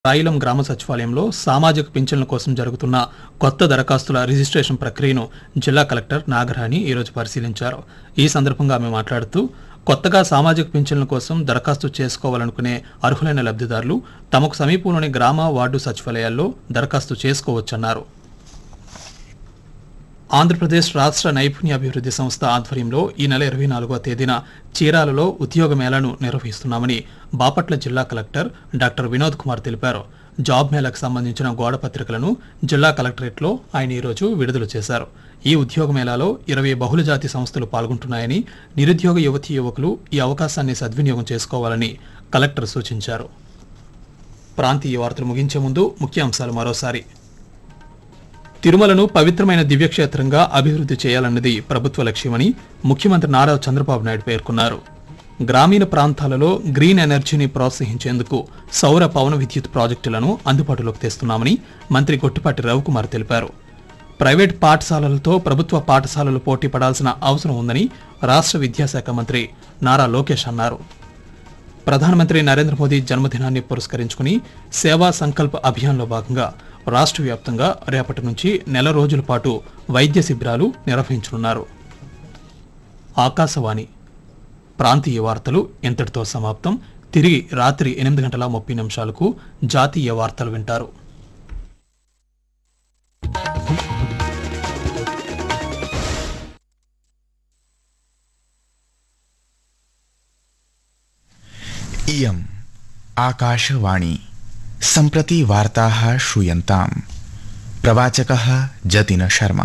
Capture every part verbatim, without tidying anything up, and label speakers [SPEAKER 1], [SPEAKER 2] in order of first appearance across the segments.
[SPEAKER 1] రాయిలం గ్రామ సచివాలయంలో సామాజిక పింఛన్ల కోసం జరుగుతున్న కొత్త దరఖాస్తుల రిజిస్ట్రేషన్ ప్రక్రియను జిల్లా కలెక్టర్ నాగరాణి ఈరోజు పరిశీలించారు. ఈ సందర్భంగా ఆమె మాట్లాడుతూ కొత్తగా సామాజిక పింఛన్ల కోసం దరఖాస్తు చేసుకోవాలనుకునే అర్హులైన లబ్ధిదారులు తమకు సమీపంలోని గ్రామ వార్డు సచివాలయాల్లో దరఖాస్తు చేసుకోవచ్చన్నారు. ఆంధ్రప్రదేశ్ రాష్ట్ర నైపుణ్యాభివృద్ధి సంస్థ ఆధ్వర్యంలో ఈ నెల ఇరవై నాలుగవ తేదీన చీరాలలో ఉద్యోగ మేళాను నిర్వహిస్తున్నామని బాపట్ల జిల్లా కలెక్టర్ డాక్టర్ వినోద్ కుమార్ తెలిపారు. జాబ్ మేళాకు సంబంధించిన గోడ పత్రికలను జిల్లా కలెక్టరేట్లో ఆయన ఈరోజు విడుదల చేశారు. ఈ ఉద్యోగ మేళాలో ఇరవై బహుళజాతి సంస్థలు పాల్గొంటున్నాయని, నిరుద్యోగ యువతీ యువకులు ఈ అవకాశాన్ని సద్వినియోగం చేసుకోవాలని కలెక్టర్ సూచించారు. ప్రాంతీయ వార్తలు ముగించే ముందు ముఖ్యాంశాలు మరోసారి. తిరుమలను పవిత్రమైన దివ్యక్షేత్రంగా అభివృద్ధి చేయాలన్నది ప్రభుత్వ లక్ష్యమని ముఖ్యమంత్రి నారా చంద్రబాబు నాయుడు పేర్కొన్నారు. గ్రామీణ ప్రాంతాలలో గ్రీన్ ఎనర్జీని ప్రోత్సహించేందుకు సౌర పవన విద్యుత్ ప్రాజెక్టులను అందుబాటులోకి తెస్తున్నామని మంత్రి గొట్టిపాటి రవికుమార్ తెలిపారు. ప్రైవేట్ పాఠశాలలతో ప్రభుత్వ పాఠశాలలు పోటీ పడాల్సిన అవసరం ఉందని రాష్ట్ర విద్యాశాఖ మంత్రి నారా లోకేష్ అన్నారు. ప్రధానమంత్రి నరేంద్ర మోదీ జన్మదినాన్ని పురస్కరించుకుని సేవా సంకల్ప్ అభియాన్లో భాగంగా రాష్ట్ర వ్యాప్తంగా రేపటి నుంచి నెల రోజుల పాటు వైద్య శిబిరాలు నిర్వహించనున్నారు. ఆకాశవాణి ప్రాంతీయ వార్తలు ఇంతటితో సమాప్తం. తిరిగి రాత్రి ఎనిమిది గంటల ముప్పై నిమిషాలకు జాతీయ వార్తలు వింటారు.
[SPEAKER 2] इयम् आकाशवाणी सम्प्रति वार्ताः श्रूयन्ताम्. प्रवाचकः जतिन शर्मा.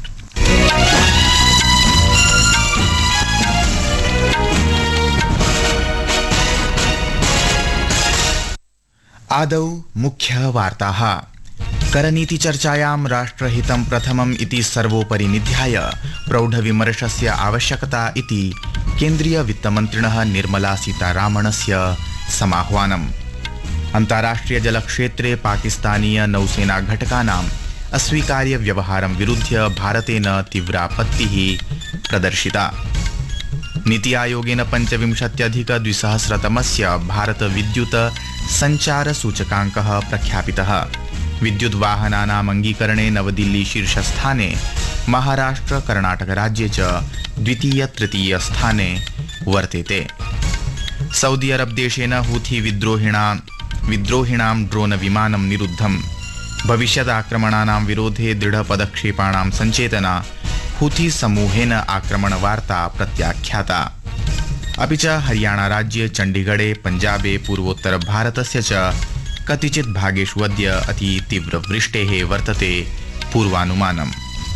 [SPEAKER 2] आदौ मुख्यवार्ताः. करनीतिचर्चायां राष्ट्रहितं प्रथमम् इति सर्वोपरि निध्याय प्रौढविमर्शस्य आवश्यकता इति केन्द्रीय वित्तमन्त्रिणः निर्मला सीतारामणस्य समाह्वानम्. अन्ताराष्ट्रिय जलक्षेत्रे पाकिस्तानीय नौसेना घटकानाम् अस्वीकार्य व्यवहारं विरुध्य भारतेन तीव्रापत्तिः प्रदर्शिता. नीति आयोगेन पञ्चविंशत्यधिक द्विसहस्रतमस्य भारत विद्युत संचार सूचकाङ्कः प्रख्यापितः. विद्युत् वाहनानाम् अङ्गीकरणे नवदिल्ली शीर्षस्थाने, महाराष्ट्र कर्णाटक राज्ये च द्वितीय तृतीय स्थाने वर्तेते. सऊदी अरब देशेन हूथी विद्रोहिणां विद्रोहिणां ड्रोन विमानं निरुद्धम्. भविष्यदाक्रमणानां विरोधे दृढपदक्षेपाणां सञ्चेतना हूथी समूहेन आक्रमणवार्ता प्रत्याख्याता. अपि च हरियाणा राज्ये चण्डीगढे पञ्जाबे पूर्वोत्तर भारतस्य च कतिचित् भागेषु अद्य अति तीव्रवृष्टेः वर्तते पूर्वानुमानम्.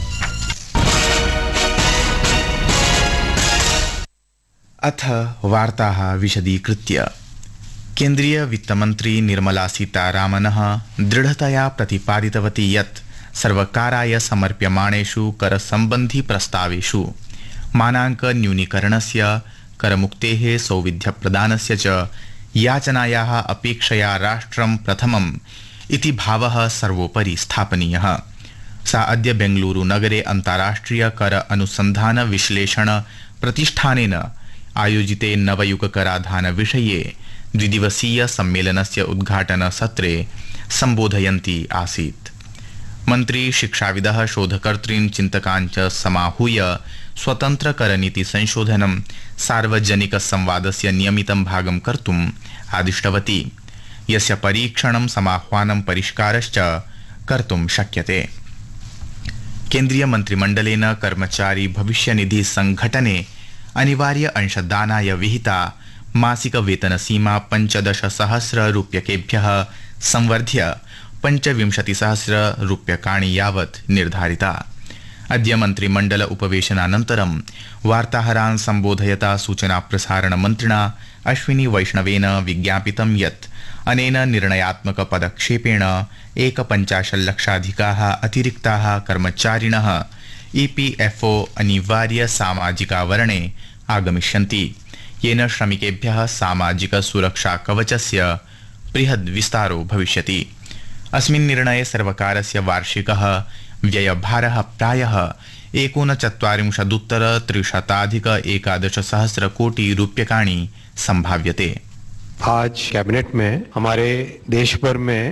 [SPEAKER 2] अथ वार्ताः विशदीकृत्य. केन्द्रीय वित्तमन्त्री निर्मला सीतारामनः दृढतया प्रतिपादितवती यत् सर्वकाराय समर्प्यमाणेषु करसम्बन्धि प्रस्तावेषु मानाङ्क न्यूनीकरणस्य, करमुक्तेः सौविध्यप्रदानस्य च याचनायाः अपेक्षया राष्ट्रं प्रथमम् इति भावः सर्वोपरि स्थापनीयः. सा अद्य बेङ्गलूरु नगरे अन्ताराष्ट्रिय कर अनुसन्धान विश्लेषण प्रतिष्ठानेन आयोजिते नवयुगकराधान विषये द्विदिवसीय सम्मेलनस्य उद्घाटन सत्रे सम्बोधयन्ती आसीत्. मन्त्री शिक्षाविदः शोधकर्तॄन् चिन्तकान् च समाहूय स्वतन्त्र करनीति संशोधनं सार्वजनिक संवादस्य नियमितं भागं कर्तुम् आदिष्टवती, यस्य परीक्षणं समाह्वानं परिष्कारश्च कर्तुं शक्यते. केन्द्रीय मन्त्रिमण्डलेन कर्मचारी भविष्यनिधि संघटने अनिवार्य अंशदानाय विहिता मासिक वेतन सीमा पंचदश सहस्र रूप्यकेभ्यः संवर्ध्य पंचविंशतिसहस्र रूप्यकाणि यावत् निर्धारिता. अद्य मन्त्रिमण्डल उपवेशनानन्तरं वार्ताहरान् सम्बोधयता सूचना प्रसारण मन्त्रिणा अश्विनी वैष्णवेन विज्ञापितं यत् अनेन निर्णयात्मक पदक्षेपेण एकपञ्चाशल्लक्षाधिकाः अतिरिक्ताः कर्मचारिणः ईपीएफओ अनिवार्य सामाजिकावरणे आगमिष्यन्ति, येन श्रमिकेभ्यः सामाजिक सुरक्षा कवचस्य बृहद् विस्तारो भविष्यति. अस्मिन् निर्णये सर्वकारस्य वार्षिकः व्ययभारः प्रायः एकोनचत्वारिंशदुत्तर त्रिशताधिक एकादश सहस्र कोटि रूप्यकाणि संभाव्यते.
[SPEAKER 3] आज कैबिनेट में हमारे देश भर में